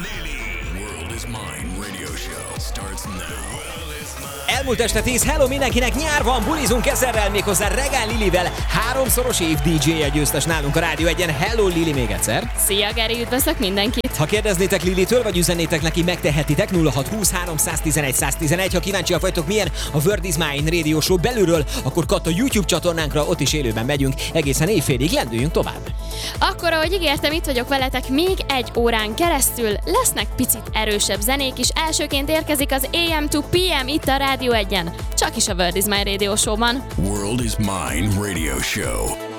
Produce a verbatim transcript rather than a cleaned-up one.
Lili. World is Mine Radio Show starts now. Elmúlt este tíz, hello mindenkinek, nyár van, bulizunk ezerrel, méghozzá Regál Lilivel, háromszoros év dé dzsé-je győztes nálunk a Rádió egyen. Hello Lili még egyszer. Szia Geri, üdvözlök mindenkit. Ha kérdeznétek Lilitől, vagy üzennétek neki, megtehetitek nulla hat húsz háromszáztizenegy száztizenegy. Ha kíváncsiak vagytok, milyen a World is Mine Radio Show belülről, akkor katt a YouTube csatornánkra, ott is élőben megyünk, egészen éjfélig, lendüljünk tovább. Akkor, ahogy ígértem, itt vagyok veletek még egy órán keresztül, lesznek picit erősebb zenék is. Elsőként érkezik az á em to pé em itt a Rádió egyen, csak is a World is Mine Radio Show-ban. World is Mine Radio Show.